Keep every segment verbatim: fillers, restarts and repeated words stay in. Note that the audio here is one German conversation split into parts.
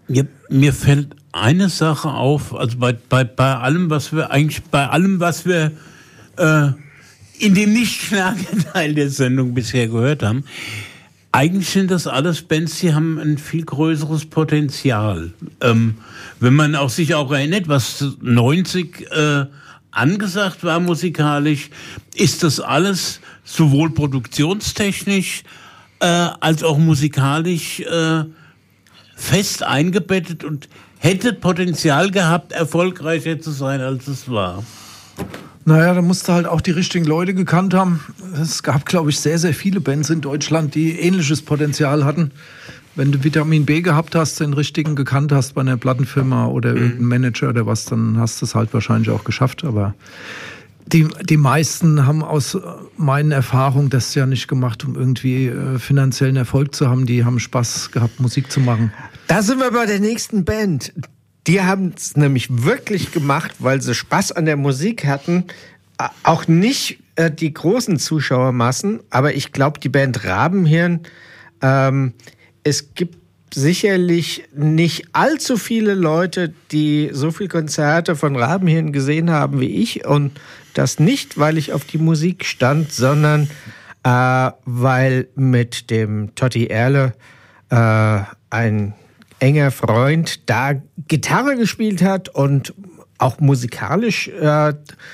Ja, mir fällt eine Sache auf, also bei, bei, bei allem, was wir eigentlich, bei allem, was wir äh, in dem Nicht-Schlagerteil der Sendung bisher gehört haben, eigentlich sind das alles Bands, die haben ein viel größeres Potenzial. Ähm, wenn man auch sich auch erinnert, was neunzig äh, angesagt war musikalisch, ist das alles sowohl produktionstechnisch äh, als auch musikalisch äh, fest eingebettet und hätte Potenzial gehabt, erfolgreicher zu sein, als es war. Naja, da musst du halt auch die richtigen Leute gekannt haben. Es gab, glaube ich, sehr, sehr viele Bands in Deutschland, die ähnliches Potenzial hatten. Wenn du Vitamin B gehabt hast, den richtigen gekannt hast bei einer Plattenfirma oder mhm. irgendein Manager oder was, dann hast du es halt wahrscheinlich auch geschafft. Aber die, die meisten haben aus meinen Erfahrungen das ja nicht gemacht, um irgendwie äh, finanziellen Erfolg zu haben. Die haben Spaß gehabt, Musik zu machen. Da sind wir bei der nächsten Band. Die haben es nämlich wirklich gemacht, weil sie Spaß an der Musik hatten. Auch nicht äh, die großen Zuschauermassen, aber ich glaube, die Band Rabenhirn, ähm, es gibt sicherlich nicht allzu viele Leute, die so viele Konzerte von Rabenhirn gesehen haben wie ich. Und das nicht, weil ich auf die Musik stand, sondern äh, weil mit dem Totti Erle äh, ein enger Freund da Gitarre gespielt hat und auch musikalisch äh,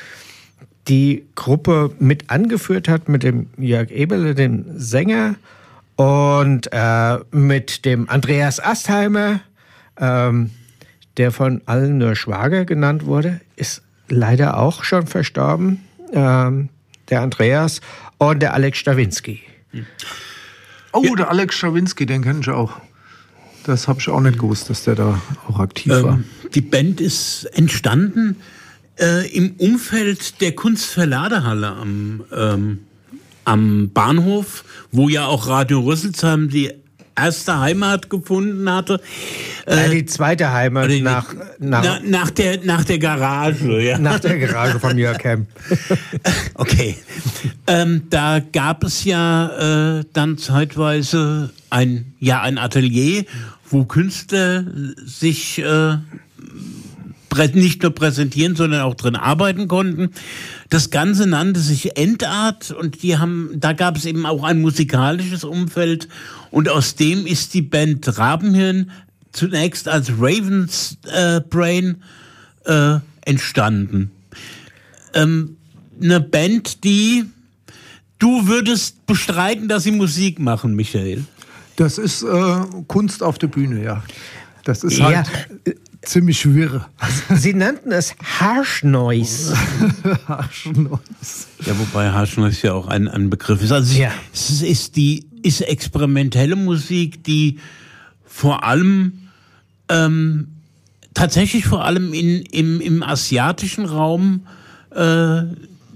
die Gruppe mit angeführt hat, mit dem Jörg Eberle, dem Sänger, und äh, mit dem Andreas Astheimer, ähm, der von allen nur Schwager genannt wurde, ist leider auch schon verstorben, ähm, der Andreas, und der Alex Stawinski. Oh, ja. Der Alex Stawinski, den kenne ich auch. Das habe ich auch nicht gewusst, dass der da auch aktiv ähm, war. Die Band ist entstanden äh, im Umfeld der Kunstverladehalle am, ähm, am Bahnhof, wo ja auch Radio Rüsselsheim die erste Heimat gefunden hatte. Äh, die zweite Heimat die, nach, nach, na, nach, der, nach der Garage. Ja. Nach der Garage von Jörg Hemp. Okay. Ähm, da gab es ja äh, dann zeitweise ein, ja, ein Atelier, wo Künstler sich äh, nicht nur präsentieren, sondern auch drin arbeiten konnten. Das Ganze nannte sich Endart, und die haben, da gab es eben auch ein musikalisches Umfeld, und aus dem ist die Band Rabenhirn zunächst als Ravens äh, Brain äh, entstanden. Ähm, eine Band, die du würdest bestreiten, dass sie Musik machen, Michael. Das ist äh, Kunst auf der Bühne, ja. Das ist halt ja. ziemlich wirr. Sie nannten es Harsh Noise. Harsh Noise. Ja, wobei Harsh Noise ja auch ein, ein Begriff ist. Also ja. es ist die ist experimentelle Musik, die vor allem ähm, tatsächlich vor allem in, im, im asiatischen Raum äh, äh,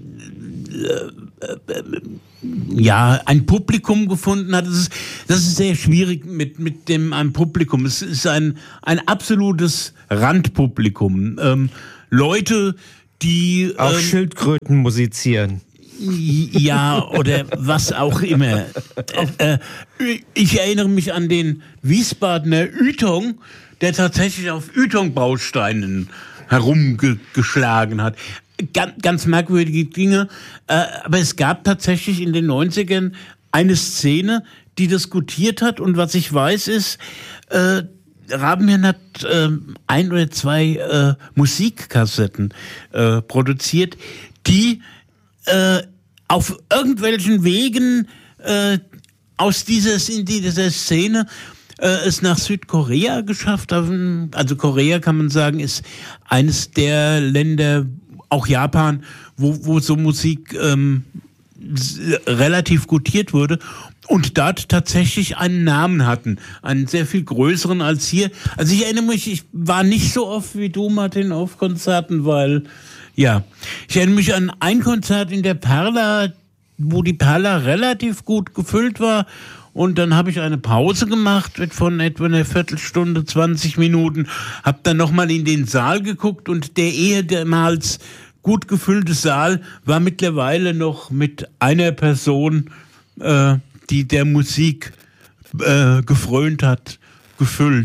äh, ja, ein Publikum gefunden hat. Das ist, das ist sehr schwierig mit, mit dem einem Publikum. Es ist ein, ein absolutes Randpublikum. Ähm, Leute, die auf ähm, Schildkröten musizieren. Ja, oder was auch immer. Äh, ich erinnere mich an den Wiesbadener Ytong, der tatsächlich auf Ytong-Bausteinen herumgeschlagen hat. Ganz, ganz merkwürdige Dinge. Äh, aber es gab tatsächlich in den neunzigern eine Szene, die diskutiert hat. Und was ich weiß ist, äh, Rabenhirn hat äh, ein oder zwei äh, Musikkassetten äh, produziert, die äh, auf irgendwelchen Wegen äh, aus dieser, in dieser Szene äh, es nach Südkorea geschafft haben. Also Korea, kann man sagen, ist eines der Länder, auch Japan, wo, wo so Musik ähm, relativ gutiert wurde und dort tatsächlich einen Namen hatten, einen sehr viel größeren als hier. Also ich erinnere mich, ich war nicht so oft wie du, Martin, auf Konzerten, weil, ja, ich erinnere mich an ein Konzert in der Perla, wo die Perla relativ gut gefüllt war, und dann habe ich eine Pause gemacht von etwa einer Viertelstunde, zwanzig Minuten, habe dann nochmal in den Saal geguckt, und der ehemals gut gefüllte Saal war mittlerweile noch mit einer Person, äh, die der Musik äh, gefrönt hat, gefüllt.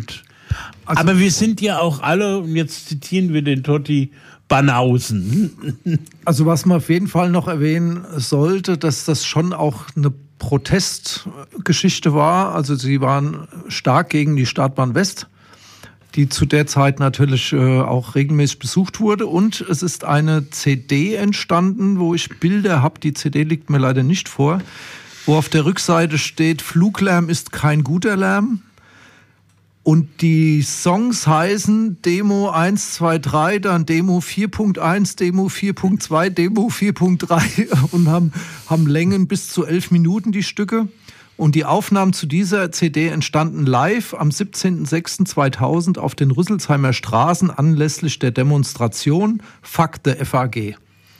Also, aber wir sind ja auch alle, und jetzt zitieren wir den Totti, Banausen. Also was man auf jeden Fall noch erwähnen sollte, dass das schon auch eine Protestgeschichte war. Also sie waren stark gegen die Startbahn West, die zu der Zeit natürlich äh, auch regelmäßig besucht wurde. Und es ist eine C D entstanden, wo ich Bilder habe. Die C D liegt mir leider nicht vor, wo auf der Rückseite steht, Fluglärm ist kein guter Lärm. Und die Songs heißen Demo eins, zwei, drei, dann Demo vier Punkt eins, Demo vier Punkt zwei, Demo vier Punkt drei und haben, haben Längen bis zu elf Minuten, die Stücke. Und die Aufnahmen zu dieser C D entstanden live am siebzehnten sechsten zweitausend auf den Rüsselsheimer Straßen anlässlich der Demonstration Fuck the F A G.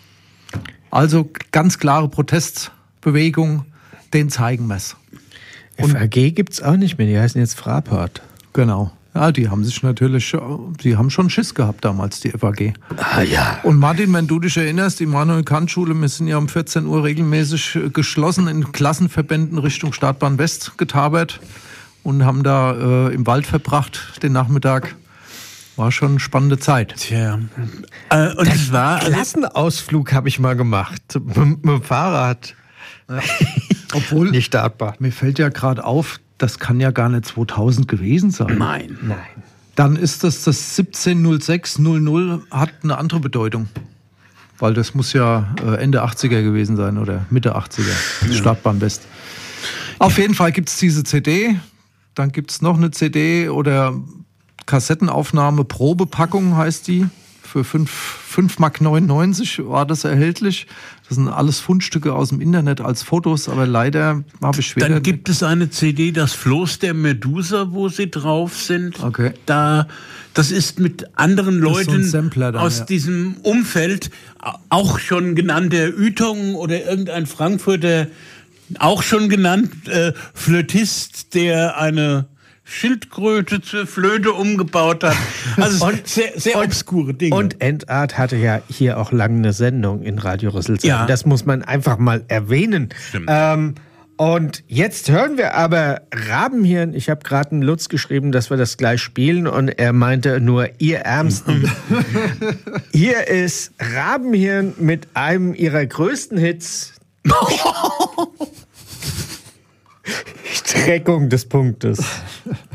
Also ganz klare Protestbewegung, den zeigen wir's. F A G gibt's auch nicht mehr, die heißen jetzt Fraport. Genau. Ja, die haben sich natürlich, die haben schon Schiss gehabt damals, die F A G. Ah ja. Und Martin, wenn du dich erinnerst, die Manuel-Kant-Schule, wir sind ja um vierzehn Uhr regelmäßig geschlossen in Klassenverbänden Richtung Startbahn West getabert und haben da äh, im Wald verbracht den Nachmittag. War schon eine spannende Zeit. Tja. Äh, und es war Klassenausflug habe ich mal gemacht mit, mit dem Fahrrad. Ja. Obwohl, nicht startbar. Mir fällt ja gerade auf, das kann ja gar nicht zweitausend gewesen sein. Nein. Nein. Dann ist das das siebzehn null sechs null null, hat eine andere Bedeutung. Weil das muss ja Ende achtziger gewesen sein oder Mitte achtziger. Ja. Startbahn West. Auf jeden Fall gibt es diese C D. Dann gibt es noch eine C D oder Kassettenaufnahme, Probepackung heißt die. Für fünf Mark neunundneunzig war das erhältlich. Das sind alles Fundstücke aus dem Internet als Fotos, aber leider habe ich schwer. Dann gibt es eine C D, das Floß der Medusa, wo sie drauf sind. Okay. Da, das ist mit anderen Leuten so dann, aus ja. diesem Umfeld, auch schon genannt der Ytong oder irgendein Frankfurter, auch schon genannt äh, Flötist, der eine Schildkröte zur Flöte umgebaut hat. Also und, sehr, sehr und, obskure Dinge. Und Endart hatte ja hier auch lange eine Sendung in Radio Rüsselsheim. Ja. Das muss man einfach mal erwähnen. Ähm, und jetzt hören wir aber Rabenhirn. Ich habe gerade einen Lutz geschrieben, dass wir das gleich spielen und er meinte nur, ihr Ärmsten. Hier ist Rabenhirn mit einem ihrer größten Hits. Streckung des Punktes.